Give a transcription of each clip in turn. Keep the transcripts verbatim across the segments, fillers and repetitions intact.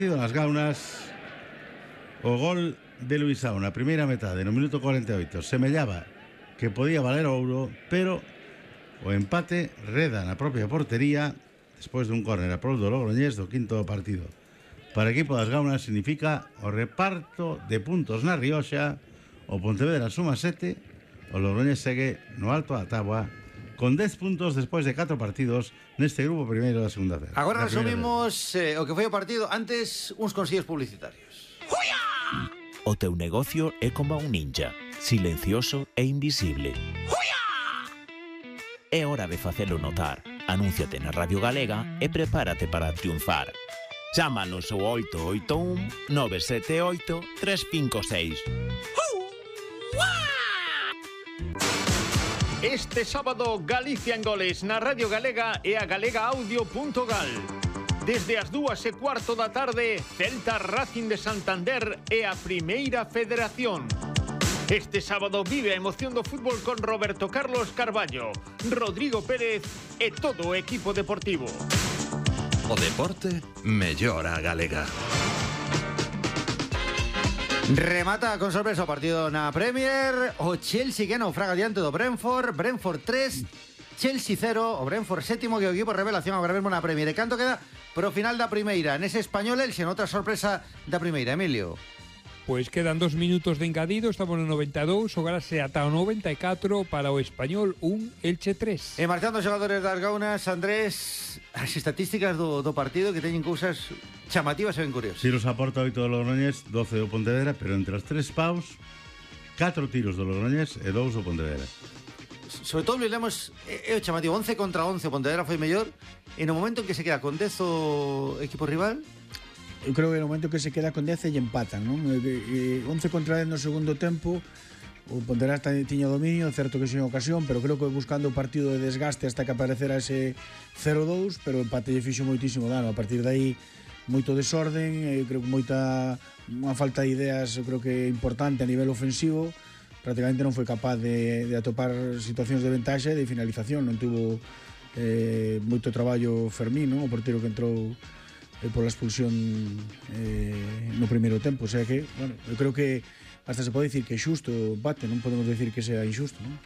Nas Gaunas, o gol de Luisao na primeira metade, no minuto cuarenta e oito, semellaba que podía valer ouro, pero o empate reda na propia portería despois dun córner a prol do Logroñés do quinto do partido. Para o equipo das Gaunas significa o reparto de puntos na Rioxa. O Pontevedra suma sete, o Logroñés segue no alto da táboa con dez puntos despois de catro partidos neste grupo primeiro da segunda feira. Agora resumimos eh, o que foi o partido. Antes, uns consellos publicitarios. ¡Juya! O teu negocio é como un ninja, silencioso e invisible. ¡Juya! É hora de facelo notar. Anúnciate na Radio Galega e prepárate para triunfar. Chámanos ao oito oito un, nove sete oito, tres cinco seis. Este sábado, Galicia en goles na Radio Galega e a galegaaudio.gal. Desde as dúas e cuarto da tarde, Celta Racing de Santander e a Primeira Federación. Este sábado vive a emoción do fútbol con Roberto Carlos Carballo, Rodrigo Pérez e todo o equipo deportivo. O deporte mellora a galega. Remata con sorpresa o partido na Premier. O Chelsea que naufraga diante do Brentford. Brentford tres, Chelsea cero. O Brentford sétimo, que o equipo revelación agora mesmo na Premier. E canto queda pro final da primeira. Nese Español Elxe, outra sorpresa da primeira, Emilio. Pois quedan dos minutos de engadido, estamos no noventa e dous, o gárase ata o noventa e catro para o Español un, Elche tres. E marchando os xogadores das Gaunas, Andrés, as estatísticas do, do partido que teñen cousas chamativas e ben curiosas. Tiros a porta oito do Logroñés, doce do Pontevedra, pero entre os tres paus, catro tiros do Logroñés e dous do Pontevedra. Sobre todo, lemos, é o chamativo, once contra once, o Pontevedra foi mellor, e no momento en que se queda con dez o equipo rival... Eu creo que no momento que se queda con dez e empatan, non? E, e, once contra dez no segundo tempo, o Pontevedra tiña dominio, certo que sin ocasión, pero creo que buscando o partido de desgaste hasta que aparecera ese cero dous, pero o empate lle fixo moitísimo dano. A partir de aí, moito desorden, e creo que moita unha falta de ideas, eu creo que importante a nivel ofensivo. Prácticamente non foi capaz de, de atopar situacións de ventaxa e de finalización. Non tuvo eh, moito traballo Fermín, non? O portero que entrou eh, pola expulsión eh, no primeiro tempo. O sea que, bueno, eu creo que hasta se pode dicir que é xusto o empate, non podemos decir que sea injusto, non?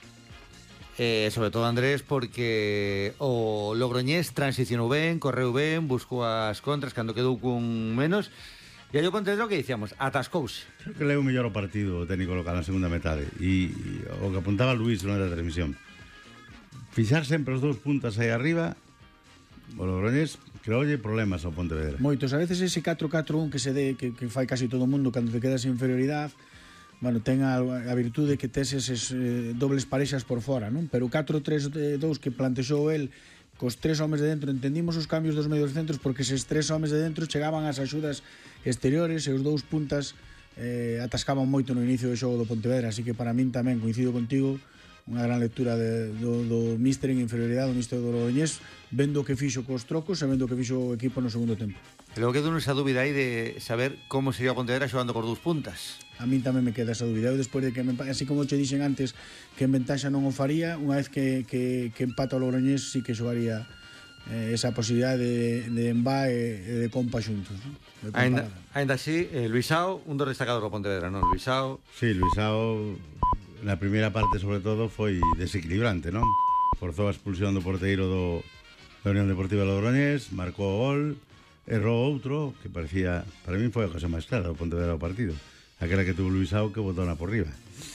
Eh, sobre todo, Andrés, porque o Logroñés transicionou ben, correu ben, buscou as contras cando quedou cun menos. E aí o Pontevedra que dicíamos, atascouse. Creo que leu mellor o partido o técnico local na segunda metade. E, e o que apuntaba Luís na transmisión, fixar sempre os dous puntas aí arriba, o Logroñés creoulle problemas ao Pontevedra. Moitos, a veces ese catro catro un que se dé, que, que fai casi todo o mundo cando te quedas en inferioridade, bueno, ten a, a virtude que tes eses eh, dobles parexas por fora, non? Pero o catro tres dous que plantexou el cos tres homes de dentro, entendimos os cambios dos medios centros porque eses tres homes de dentro chegaban ás axudas exteriores e os dous puntas eh, atascaban moito no inicio do xogo do Pontevedra, así que para min tamén coincido contigo, unha gran lectura de, do, do míster en inferioridade, do míster do Logroñés, vendo o que fixo cos trocos e vendo o que fixo o equipo no segundo tempo. E logo queda esa dúbida aí de saber como sería o Pontevedra xogando cos dous puntas. A min tamén me queda esa dúbida. Eu despois de que, me, así como te dixen antes que en ventaxa non o faría, unha vez que, que, que empata o Logroñés sí que xogaría eh, esa posibilidade de, de embá e de compa xuntos, ¿no? Ainda, ainda así, eh, Luisao, un dos destacados do Pontevedra, non? Luisao... Sí, Luisao na primeira parte sobre todo foi desequilibrante, non? Forzou a expulsión do porteiro do da Unión Deportiva Logroñés, marcou o gol, errou outro que parecía, para mí foi a cosa máis clara do Pontevedra do partido, aquela que tuvo Luisao que botou na por riba.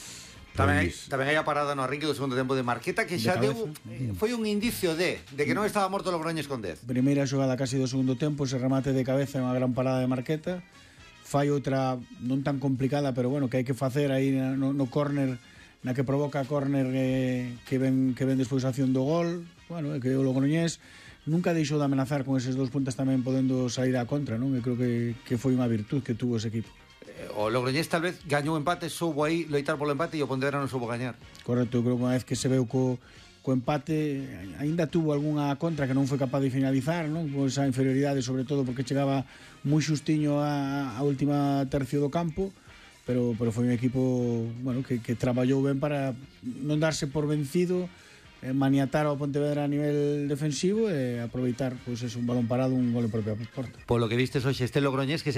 Tamén hai, tamén hai a parada no arranque do segundo tempo de Marqueta que xa deu, eh, foi un indicio de de que non estaba morto o Logroñés con dez. Primeira xogada casi do segundo tempo, ese remate de cabeza e unha gran parada de Marqueta. Fai outra non tan complicada, pero bueno, que hai que facer aí no, no córner, na que provoca a córner eh, que ven que ven despois a acción do gol. Bueno, é que o Logroñés nunca deixou de amenazar con eses dous puntas tamén podendo sair á contra, non? Eu creo que, que foi unha virtud que tuvo ese equipo. O Logroñés tal vez gañou empate, soubo aí loitar polo empate e o Pontevedra non soubo gañar. Correcto, eu creo que unha vez que se veu co, co empate aínda tuvo algunha contra que non foi capaz de finalizar, non? Pois a inferioridade, sobre todo porque chegaba moi xustiño a, a última tercio do campo, pero, pero foi un equipo, bueno, que, que traballou ben para non darse por vencido, eh, maniatar ao Pontevedra a nivel defensivo e aproveitar pois, es un balón parado, un gol en propia porta. Polo que vistes hoxe este Logroñés que